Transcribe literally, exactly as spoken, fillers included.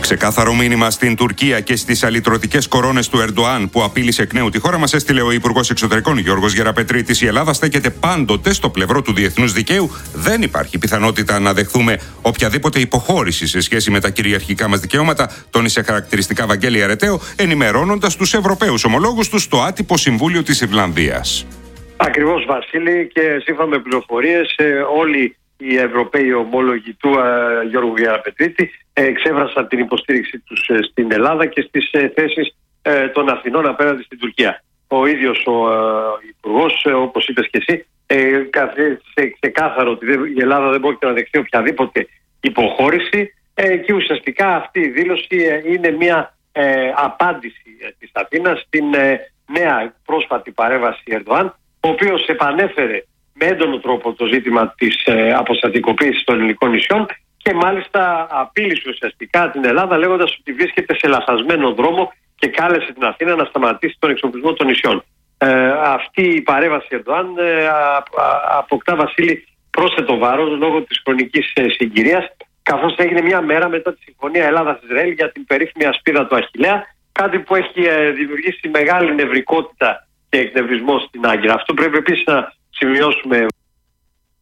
Ξεκάθαρο μήνυμα στην Τουρκία και στις αλυτρωτικές κορώνες του Ερντοάν που απείλησε εκ νέου τη χώρα μας, έστειλε ο Υπουργός Εξωτερικών Γιώργος Γεραπετρίτης. Η Ελλάδα στέκεται πάντοτε στο πλευρό του διεθνούς δικαίου. Δεν υπάρχει πιθανότητα να δεχθούμε οποιαδήποτε υποχώρηση σε σχέση με τα κυριαρχικά μας δικαιώματα, τόνισε χαρακτηριστικά Βαγγέλη Αρετέο, ενημερώνοντας τους Ευρωπαίους ομολόγους του στο άτυπο Συμβούλιο της Ιρλανδίας. Ακριβώς, Βασίλη, και σύμφωνα με πληροφορίες, όλοι οι Ευρωπαίοι ομόλογοι του uh, Γιώργου Γεραπετρίτη εξέφρασαν την υποστήριξή τους uh, στην Ελλάδα και στις uh, θέσεις uh, των Αθηνών απέναντι στην Τουρκία. Ο ίδιος ο uh, Υπουργός, uh, όπως είπες και εσύ, uh, ξεκάθαρο ότι η Ελλάδα δεν πρόκειται να δεχτεί οποιαδήποτε υποχώρηση uh, και ουσιαστικά αυτή η δήλωση uh, είναι μια uh, απάντηση uh, της Αθήνας στην uh, νέα πρόσφατη παρέμβαση Ερντοάν, ο οποίος επανέφερε με έντονο τρόπο το ζήτημα της ε, αποστατικοποίησης των ελληνικών νησιών και μάλιστα απείλησε ουσιαστικά την Ελλάδα λέγοντας ότι βρίσκεται σε λαθασμένο δρόμο και κάλεσε την Αθήνα να σταματήσει τον εξοπλισμό των νησιών. Ε, αυτή η παρέμβαση Ερντοάν ε, α, α, αποκτά, Βασίλη, πρόσθετο βάρος λόγω της χρονικής ε, συγκυρίας, καθώς έγινε μια μέρα μετά τη Συμφωνία Ελλάδας-Ισραήλ για την περίφημη ασπίδα του Αχιλλέα, κάτι που έχει ε, δημιουργήσει μεγάλη νευρικότητα και εκνευρισμό στην Άγκυρα. Αυτό πρέπει επίσης να σημειώσουμε.